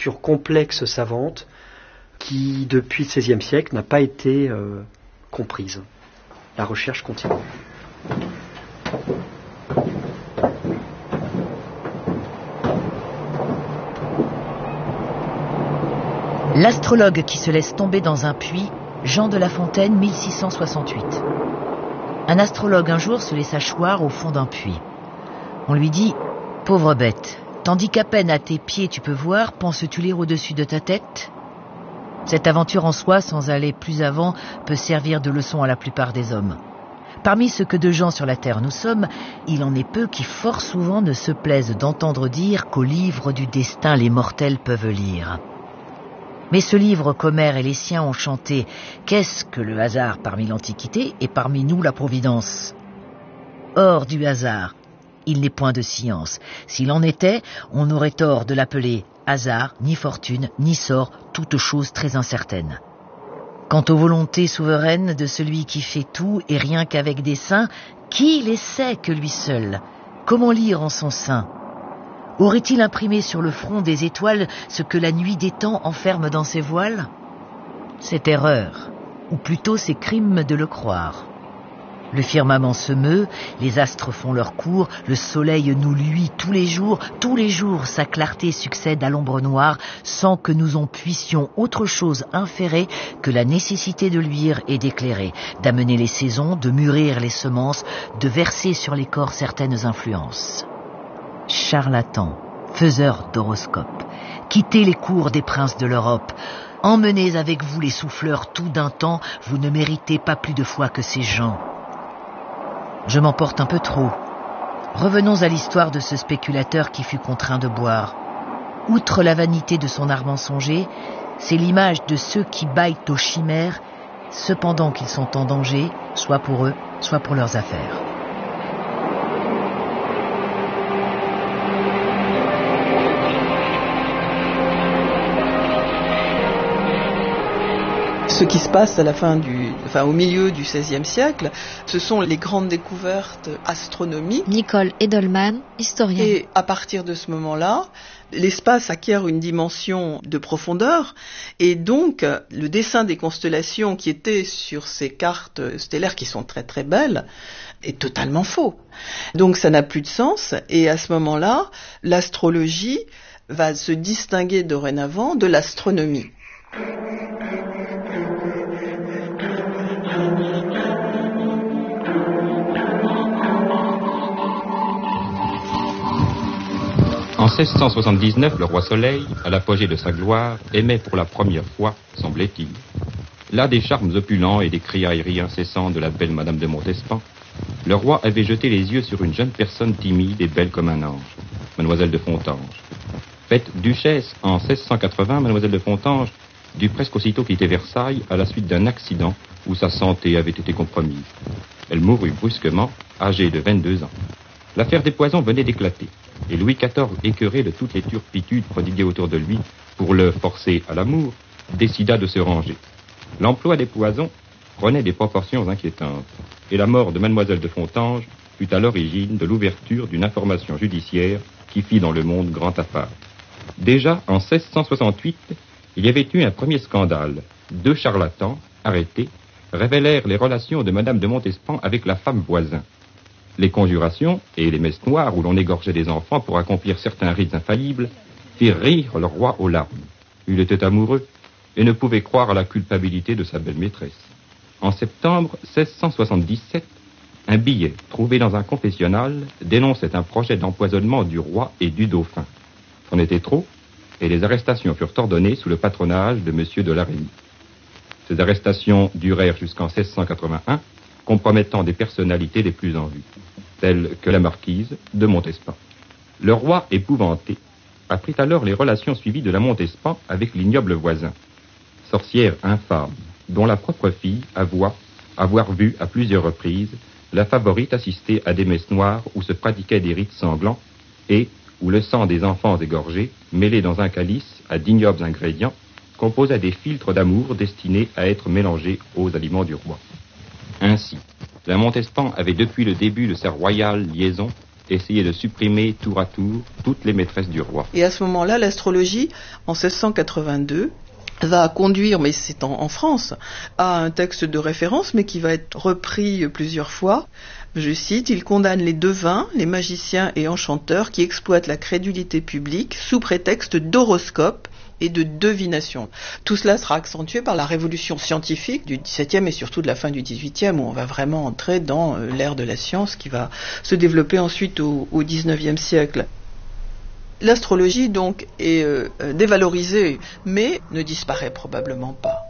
structure complexe savante qui, depuis le XVIe siècle, n'a pas été comprise. La recherche continue. L'astrologue qui se laisse tomber dans un puits, Jean de La Fontaine, 1668. Un astrologue un jour se laissa choir au fond d'un puits. On lui dit « Pauvre bête, tandis qu'à peine à tes pieds tu peux voir, penses-tu lire au-dessus de ta tête ?» Cette aventure en soi, sans aller plus avant, peut servir de leçon à la plupart des hommes. Parmi ce que de gens sur la terre nous sommes, il en est peu qui fort souvent ne se plaisent d'entendre dire qu'au livre du destin les mortels peuvent lire. Mais ce livre qu'Homère et les siens ont chanté, qu'est-ce que le hasard parmi l'Antiquité et parmi nous la Providence ? Hors du hasard, il n'est point de science. S'il en était, on aurait tort de l'appeler hasard, ni fortune, ni sort, toute chose très incertaine. Quant aux volontés souveraines de celui qui fait tout et rien qu'avec dessein, qui les sait que lui seul ? Comment lire en son sein ? Aurait-il imprimé sur le front des étoiles ce que la nuit des temps enferme dans ses voiles ? C'est erreur, ou plutôt c'est crime de le croire. Le firmament se meut, les astres font leur cours, le soleil nous luit tous les jours sa clarté succède à l'ombre noire, sans que nous en puissions autre chose inférer que la nécessité de luire et d'éclairer, d'amener les saisons, de mûrir les semences, de verser sur les corps certaines influences. Charlatans, faiseurs d'horoscopes, quittez les cours des princes de l'Europe, emmenez avec vous les souffleurs tout d'un temps, vous ne méritez pas plus de foi que ces gens. Je m'emporte un peu trop. Revenons à l'histoire de ce spéculateur qui fut contraint de boire. Outre la vanité de son art mensonger, c'est l'image de ceux qui bâillent aux chimères, cependant qu'ils sont en danger, soit pour eux, soit pour leurs affaires. Ce qui se passe au milieu du XVIe siècle, ce sont les grandes découvertes astronomiques. Nicole Edelman, historienne. Et à partir de ce moment-là, l'espace acquiert une dimension de profondeur, et donc le dessin des constellations qui était sur ces cartes stellaires qui sont très très belles est totalement faux. Donc ça n'a plus de sens, et à ce moment-là, l'astrologie va se distinguer dorénavant de l'astronomie. En 1679, le roi Soleil, à l'apogée de sa gloire, aimait pour la première fois, semblait-il. Là des charmes opulents et des criailleries incessantes de la belle Madame de Montespan, le roi avait jeté les yeux sur une jeune personne timide et belle comme un ange, Mademoiselle de Fontanges. Faite duchesse en 1680, Mademoiselle de Fontanges dut presque aussitôt quitter Versailles à la suite d'un accident où sa santé avait été compromise. Elle mourut brusquement, âgée de 22 ans. L'affaire des poisons venait d'éclater, et Louis XIV, écœuré de toutes les turpitudes prodiguées autour de lui pour le forcer à l'amour, décida de se ranger. L'emploi des poisons prenait des proportions inquiétantes, et la mort de Mademoiselle de Fontanges fut à l'origine de l'ouverture d'une information judiciaire qui fit dans le monde grand appart. Déjà en 1668, il y avait eu un premier scandale. 2 charlatans, arrêtés, révélèrent les relations de Madame de Montespan avec la femme voisin. Les conjurations et les messes noires où l'on égorgeait des enfants pour accomplir certains rites infaillibles firent rire le roi aux larmes. Il était amoureux et ne pouvait croire à la culpabilité de sa belle maîtresse. En septembre 1677, un billet trouvé dans un confessionnal dénonçait un projet d'empoisonnement du roi et du dauphin. C'en était trop, et les arrestations furent ordonnées sous le patronage de M. de la Reynie. Ces arrestations durèrent jusqu'en 1681, compromettant des personnalités les plus en vue, telles que la marquise de Montespan. Le roi, épouvanté, apprit alors les relations suivies de la Montespan avec l'ignoble voisin. Sorcière infâme, dont la propre fille avoua avoir vu à plusieurs reprises la favorite assister à des messes noires où se pratiquaient des rites sanglants et où le sang des enfants égorgés, mêlé dans un calice à d'ignobles ingrédients, composait des filtres d'amour destinés à être mélangés aux aliments du roi. Ainsi, la Montespan avait depuis le début de sa royale liaison essayer de supprimer tour à tour toutes les maîtresses du roi. Et à ce moment-là, l'astrologie, en 1682, va conduire, mais c'est en France, à un texte de référence, mais qui va être repris plusieurs fois. Je cite, « Il condamne les devins, les magiciens et enchanteurs qui exploitent la crédulité publique sous prétexte d'horoscope et de divination. » Tout cela sera accentué par la révolution scientifique du XVIIe et surtout de la fin du XVIIIe, où on va vraiment entrer dans l'ère de la science qui va se développer ensuite au XIXe siècle. L'astrologie donc est dévalorisée, mais ne disparaît probablement pas.